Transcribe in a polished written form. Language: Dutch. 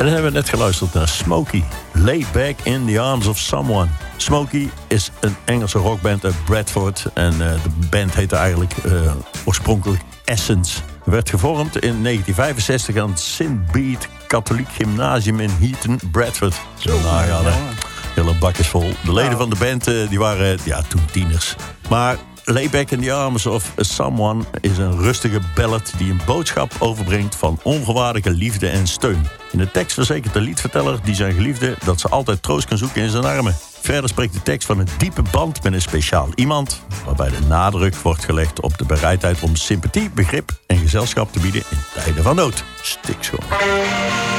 dan hebben we net geluisterd naar Smokey. Lay Back in the Arms of Someone. Smokey is een Engelse rockband uit Bradford. En de band heette eigenlijk oorspronkelijk Essence. Werd gevormd in 1965 aan het St. Bede Katholiek Gymnasium in Heaton, Bradford. Nou ja, hele bakjes vol. De leden van de band die waren toen tieners. Maar Lay Back in the Arms of Someone is een rustige ballad die een boodschap overbrengt van onvoorwaardelijke liefde en steun. In de tekst verzekert de liedverteller die zijn geliefde dat ze altijd troost kan zoeken in zijn armen. Verder spreekt de tekst van een diepe band met een speciaal iemand, waarbij de nadruk wordt gelegd op de bereidheid om sympathie, begrip en gezelschap te bieden in tijden van nood. Stikschoon.